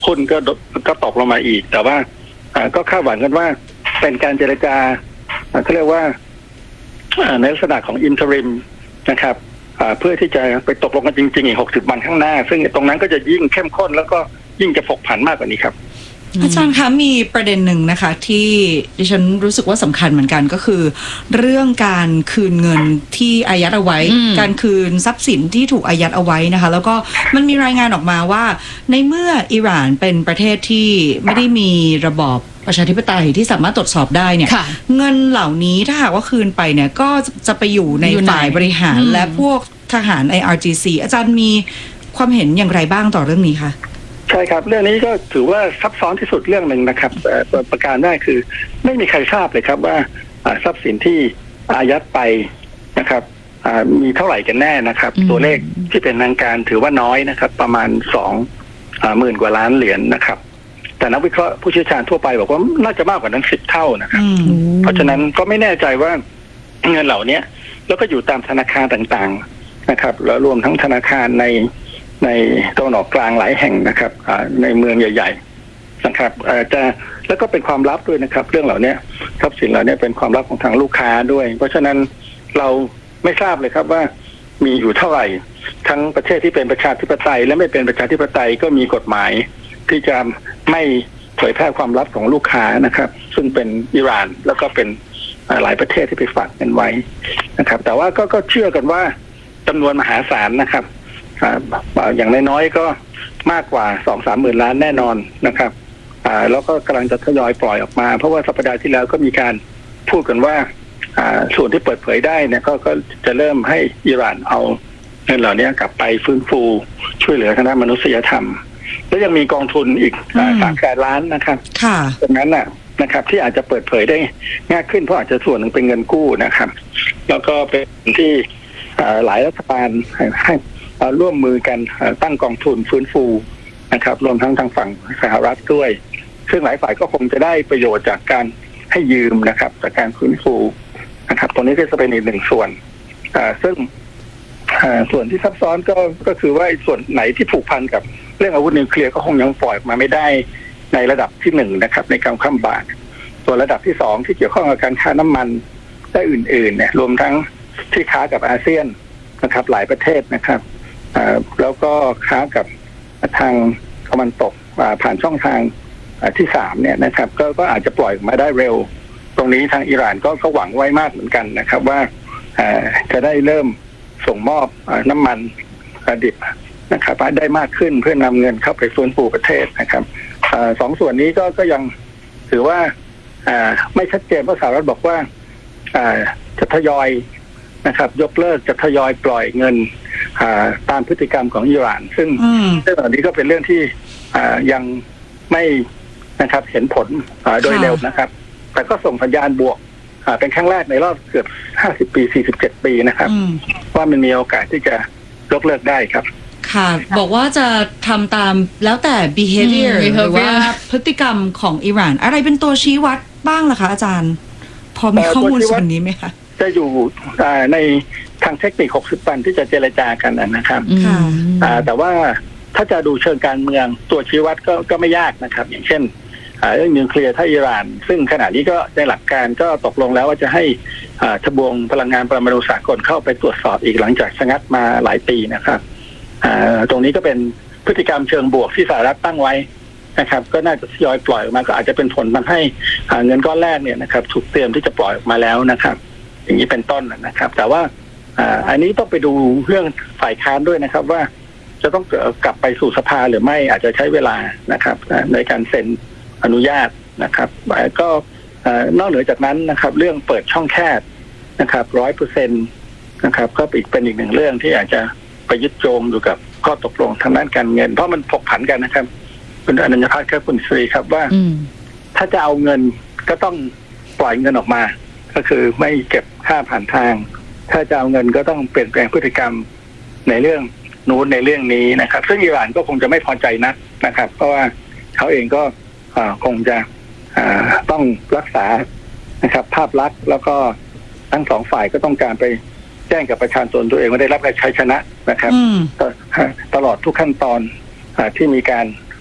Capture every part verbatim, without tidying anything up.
หุ้นก็ก็ตกลงมาอีกแต่ว่าก็คาดหวังกันว่าเป็นการเจรจาเขาเรียกว่าในลักษณะของอินเทอริมนะครับเพื่อที่จะไปตกลงกันจริงๆอีกหกสิบวันข้างหน้าซึ่งตรงนั้นก็จะยิ่งเข้มข้นแล้วก็ยิ่งจะผกผันมากกว่านี้ครับอาจารย์คะมีประเด็นหนึ่งนะคะที่ดิฉันรู้สึกว่าสำคัญเหมือนกันก็คือเรื่องการคืนเงินที่อายัดเอาไว้การคืนทรัพย์สินที่ถูกอายัดเอาไว้นะคะแล้วก็มันมีรายงานออกมาว่าในเมื่ออิหร่านเป็นประเทศที่ไม่ได้มีระบอบประชาธิปไตยที่สามารถตรวจสอบได้เนี่ยเงินเหล่านี้ถ้าหากว่าคืนไปเนี่ยก็จะไปอยู่ในฝ่ายบริหารและพวกทหาร ไอ อาร์ จี ซี อาจารย์มีความเห็นอย่างไรบ้างต่อเรื่องนี้คะใช่ครับเรื่องนี้ก็ถือว่าซับซ้อนที่สุดเรื่องหนึ่งนะครับประการแรกคือไม่มีใครทราบเลยครับว่าทรัพย์สินที่อายัดไปนะครับมีเท่าไหร่กันแน่นะครับตัวเลขที่เป็นทางการถือว่าน้อยนะครับประมาณสองหมื่นกว่าล้านเหรียญนะครับแต่นักวิเคราะห์ผู้เชี่ยวชาญทั่วไปบอกว่าน่าจะมากกว่านั้นสิบเท่านะครับเพราะฉะนั้นก็ไม่แน่ใจว่าเงินเหล่านี้แล้วก็อยู่ตามธนาคารต่างๆนะครับแล้วรวมทั้งธนาคารในในตะวันออกกลางหลายแห่งนะครับในเมืองใหญ่ๆนะครับจะแล้วก็เป็นความลับด้วยนะครับเรื่องเหล่านี้ทรัพย์สินเหล่านี้เป็นความลับของทางลูกค้าด้วยเพราะฉะนั้นเราไม่ทราบเลยครับว่ามีอยู่เท่าไหร่ทั้งประเทศที่เป็นประชาธิปไตยและไม่เป็นประชาธิปไตยก็มีกฎหมายที่จะไม่เผยแพร่ความลับของลูกค้านะครับซึ่งเป็นอิหร่านแล้วก็เป็นหลายประเทศที่ไปฝากเงินไว้นะครับแต่ว่าก็ก็เชื่อกันว่าจำนวนมหาศาลนะครับอย่างน้อยๆก็มากกว่า สองถึงสาม หมื่นล้านแน่นอนนะครับแล้วก็กำลังจะทยอยปล่อยออกมาเพราะว่าสัปดาห์ที่แล้วก็มีการพูดกันว่าส่วนที่เปิดเผยได้เนี่ยก็ก็จะเริ่มให้อิหร่านเอาเงินเหล่านี้กลับไปฟื้นฟูช่วยเหลือทางด้านมนุษยธรรมแล้วยังมีกองทุนอีกสามแสนล้านนะครับดังนั้นน่ะนะครับที่อาจจะเปิดเผยได้ง่ายขึ้นเพราะอาจจะส่วนหนึ่งเป็นเงินกู้นะครับแล้วก็เป็นที่หลายรัฐบาลให้ร่วมมือกันตั้งกองทุนฟื้นฟูนะครับรวมทั้งทางฝั่งสหรัฐด้วยซึ่งหลายฝ่ายก็คงจะได้ประโยชน์จากการให้ยืมนะครับจากการฟื้นฟูนะครับตรงนี้ก็จะเป็นอีกหนึ่งส่วนซึ่งส่วนที่ซับซ้อนก็ก็คือว่าส่วนไหนที่ผูกพันกับเรื่องอาวุธนิวเคลียร์ก็คงยังปล่อยมาไม่ได้ในระดับที่หนึ่งนะครับในการข้ามบาทส่วนระดับที่สองที่เกี่ยวข้องกับการค้าน้ำมันและอื่นๆเนี่ยรวมทั้งที่ค้ากับอาเซียนนะครับหลายประเทศนะครับแล้วก็ค้ากับทางตะวันตกผ่านช่องทางที่สามเนี่ยนะครับก็ก็อาจจะปล่อยมาได้เร็วตรงนี้ทางอิหร่านก็ก็หวังไว้มากเหมือนกันนะครับว่าจะได้เริ่มส่งมอบน้ำมันดิบนะครับได้มากขึ้นเพื่อนำเงินเข้าไปฟื้นฟูประเทศนะครับสองส่วนนี้ก็ก็ยังถือว่าไม่ชัดเจนเพราะสหรัฐบอกว่าจะทยอยนะครับยกเลิกจะทยอยปล่อยเงินตามพฤติกรรมของอิหร่านซึ่งเรื่องเหล่านี้ก็เป็นเรื่องที่ยังไม่นะครับเห็นผลโดยเร็วนะครับแต่ก็ส่งสัญญาณบวกเป็นครั้งแรกในรอบเกือบห้าสิบปีสี่สิบเจ็ดปีนะครับว่ามันมีโอกาสที่จะยกเลิกได้ครับค่ะบอกว่าจะทำตามแล้วแต่ behavior หรือว่าพฤติกรรมของอิหร่านอะไรเป็นตัวชี้วัดบ้างล่ะคะอาจารย์พอมีข้อมูลส่วนนี้ไหมคะจะอยู่ในทางเทคนิคหกสิบวันที่จะเจรจากันนะครับแต่ว่าถ้าจะดูเชิงการเมืองตัวชี้วัดก็ก็ไม่ยากนะครับอย่างเช่นเรื่องนิวเคลียร์ถ้าอิหร่านซึ่งขณะนี้ก็ในหลักการก็ตกลงแล้วว่าจะให้ทบวงพลังงานปรมาณูสากลเข้าไปตรวจสอบอีกหลังจากชะงักมาหลายปีนะครับตรงนี้ก็เป็นพฤติกรรมเชิงบวกที่สหรัฐตั้งไว้นะครับก็น่าจะทยอยปล่อยออกมาก็อาจจะเป็นผลทำให้เงินก้อนแรกเนี่ยนะครับถูกเตรียมที่จะปล่อยออกมาแล้วนะครับอย่างนี้เป็นต้นนะครับแต่ว่าอันนี้ต้องไปดูเรื่องฝ่ายค้านด้วยนะครับว่าจะต้องกลับไปสู่สภาหรือไม่อาจจะใช้เวลานะครับในการเซ็นอนุญาตนะครับก็นอกเหนือจากนั้นนะครับเรื่องเปิดช่องแคบนะครับร้อยเปอร์เซ็นต์นะครับก็อีกเป็นอีกหนึ่งเรื่องที่อาจจะไปยึดโยงอยู่กับข้อตกลงทางด้านการเงินเพราะมันผกผันกันนะครับคุณอนัญญาภัทรครับคุณศรีครับว่าถ้าจะเอาเงินก็ต้องปล่อยเงินออกมาก็คือไม่เก็บค่าผ่านทางถ้าจะเอาเงินก็ต้องเปลี่ยนแปลงพฤติกรรมในเรื่องนู้นในเรื่องนี้นะครับซึ่งอิหร่านก็คงจะไม่พอใจนักนะครับเพราะว่าเขาเองก็คงจะต้องรักษานะครับภาพลักษณ์แล้วก็ทั้งสองฝ่ายก็ต้องการไปแจ้งกับประชาชนตัวเองว่าได้รับการชัยชนะนะครับตลอดทุกขั้นตอนที่มีการพ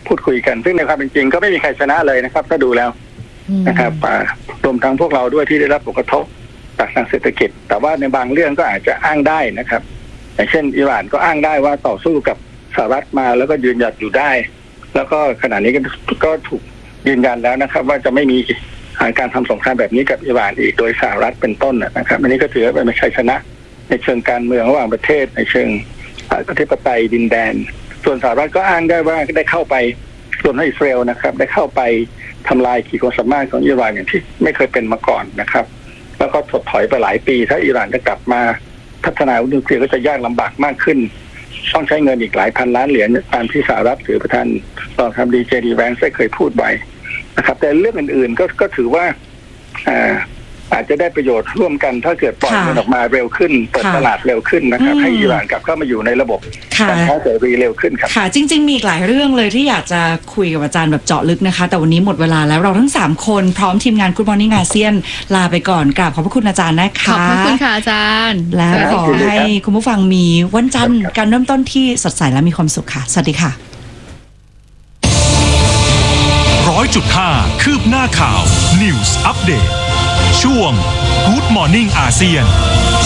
พูดคุยกันซึ่งในความเป็นจริงก็ไม่มีใครชนะเลยนะครับถ้าดูแล้วนะครับรวมทั้งพวกเราด้วยที่ได้รับผลกระทบจากทางเศรษฐกิจแต่ว่าในบางเรื่องก็อาจจะอ้างได้นะครับอย่างเช่นอิหร่านก็อ้างได้ว่าต่อสู้กับสหรัฐมาแล้วก็ยืนหยัดอยู่ได้แล้วก็ขณะนี้ก็ก็ถูกยืนยันแล้วนะครับว่าจะไม่มีการทำสงครามแบบนี้กับอิหร่านอีกโดยสหรัฐเป็นต้นนะครับอันนี้ก็ถือว่าเป็นชัยชนะในเชิงการเมืองระหว่างประเทศในเชิงอธิปไตยดินแดนส่วนสหรัฐก็อ้างได้ว่าได้เข้าไปรวมทั้งอิสราเอลนะครับได้เข้าไปทำลายขีดความสามารถของอิหร่านอย่างที่ไม่เคยเป็นมาก่อนนะครับแล้วก็ถดถอยไปหลายปีถ้าอิหร่านจะกลับมาพัฒนาอาวุธนิวเคลียร์ก็จะยากลำบากมากขึ้นต้องใช้เงินอีกหลายพันล้านเหรียญตามที่สหรัฐหรือประธานรองประธานาธิบดีเจดีแวนซ์ได้เคยพูดไว้นะครับแต่เรื่องอื่นๆก็ก็ถือว่าอ่าอาจจะได้ประโยชน์ร่วมกันถ้าเกิดปล่อยมันออกมาเร็วขึ้นเปิดตลาดเร็วขึ้นนะครับให้อิหร่านกลับเข้ามาอยู่ในระบบการค้าเสรีเร็วขึ้นครับค่ะจริงๆมีอีกหลายเรื่องเลยที่อยากจะคุยกับอาจารย์แบบเจาะลึกนะคะแต่วันนี้หมดเวลาแล้วเราทั้งสามคนพร้อมทีมงาน Good Morning อาเซียนลาไปก่อนกราบขอบพระคุณอาจารย์นะคะขอบพระคุณค่ะอาจารย์และขอให้คุณผู้ฟังมีวันจันทร์การเริ่มต้นที่สดใสและมีความสุขค่ะสวัสดีค่ะร้อยจุดห้าคืบหน้าข่าว News Update ช่วง Good Morning อาเซียน